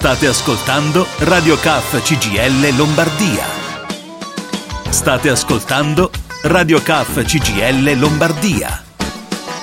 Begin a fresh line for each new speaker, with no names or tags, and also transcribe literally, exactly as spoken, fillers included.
State ascoltando Radio K C G L Lombardia. State ascoltando Radio K C G L Lombardia.